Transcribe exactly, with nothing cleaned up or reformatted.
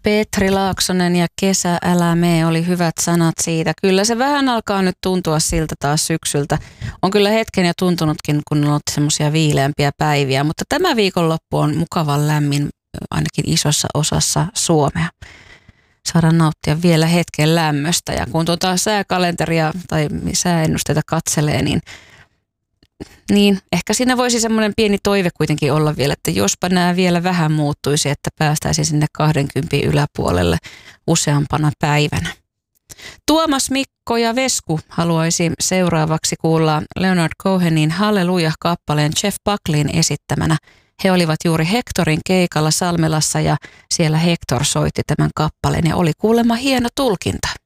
Petri Laaksonen ja Kesä älä mee oli hyvät sanat siitä. Kyllä se vähän alkaa nyt tuntua siltä taas syksyltä. On kyllä hetken jo tuntunutkin, kun on ollut semmoisia viileämpiä päiviä, mutta tämä viikonloppu on mukavan lämmin ainakin isossa osassa Suomea. Saadaan nauttia vielä hetken lämmöstä ja kun tuota sääkalenteria tai sääennusteita katselee, niin Niin, ehkä siinä voisi semmoinen pieni toive kuitenkin olla vielä, että jospa nämä vielä vähän muuttuisi, että päästäisiin sinne kaksikymmentä yläpuolelle useampana päivänä. Tuomas, Mikko ja Vesku haluaisi seuraavaksi kuulla Leonard Cohenin Halleluja-kappaleen Jeff Buckleyn esittämänä. He olivat juuri Hectorin keikalla Salmelassa ja siellä Hector soitti tämän kappaleen ja oli kuulemma hieno tulkinta.